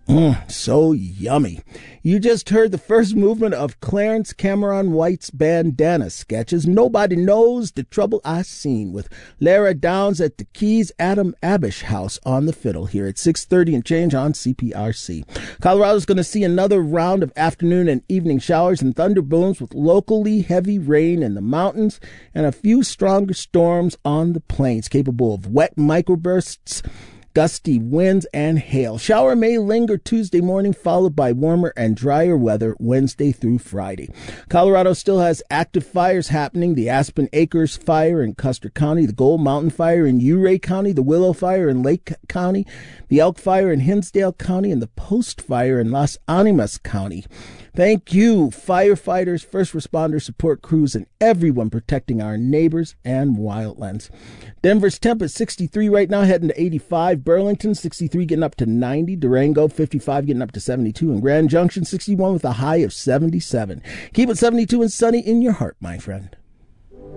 So yummy. You just heard the first movement of Clarence Cameron White's Bandana sketches, Nobody Knows the Trouble I Seen, with Lara Downs at the keys, Adam Abish House on the fiddle here at 6:30 and change on CPRC. Colorado's going to see another round of afternoon and evening showers and thunder booms with locally heavy rain in the mountains and a few stronger storms on the plains, capable of wet microbursts, gusty winds, and hail. Shower may linger Tuesday morning, followed by warmer and drier weather Wednesday through Friday. Colorado still has active fires happening. The Aspen Acres Fire in Custer County, the Gold Mountain Fire in Ouray County, the Willow Fire in Lake County, the Elk Fire in Hinsdale County, and the Post Fire in Las Animas County. Thank you, firefighters, first responder support crews, and everyone protecting our neighbors and wildlands. Denver's temp is 63 right now, heading to 85. Burlington, 63, getting up to 90. Durango, 55, getting up to 72. And Grand Junction, 61 with a high of 77. Keep it 72 and sunny in your heart, my friend.